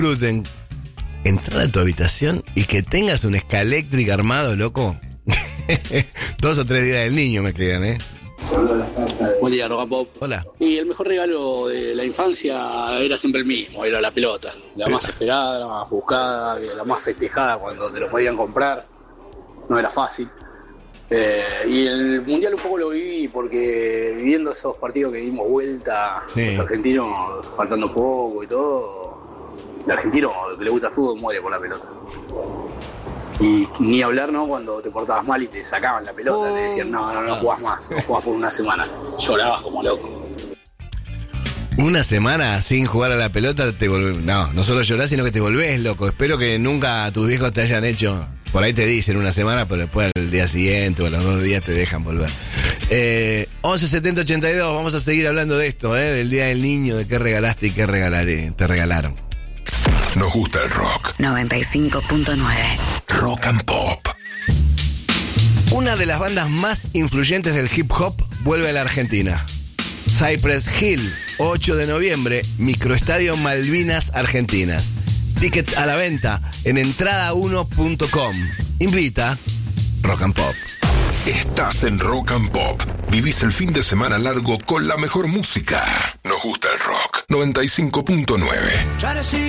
disfruten entrar a tu habitación y que tengas un Scalectric armado, loco. 2 o 3 días del niño me quedan, ¿eh? Buen día, Rock and Pop. Hola. Y el mejor regalo de la infancia era siempre el mismo, era la pelota. La más esperada, la más buscada, la más festejada cuando te lo podían comprar. No era fácil. Y el Mundial un poco lo viví porque viviendo esos partidos que dimos vuelta, los argentinos faltando poco y todo, el argentino que le gusta el fútbol muere por la pelota. Y ni hablar, ¿no? Cuando te portabas mal y te sacaban la pelota, te decían, no jugás más, no jugás por una semana. Llorabas como loco. Una semana sin jugar a la pelota te volvés... No solo llorás, sino que te volvés loco. Espero que nunca tus viejos te hayan hecho... Por ahí te dicen una semana, pero después al día siguiente o a los 2 días te dejan volver. 11 70 82, vamos a seguir hablando de esto, del Día del Niño, de qué regalaste y qué te regalaron. Nos gusta el rock. 95.9 Rock and Pop. Una de las bandas más influyentes del hip hop vuelve a la Argentina. Cypress Hill, 8 de noviembre, Microestadio Malvinas, Argentinas. Tickets a la venta en entrada1.com. Invita Rock and Pop. Estás en Rock and Pop. Vivís el fin de semana largo con la mejor música. Nos gusta el rock. 95.9.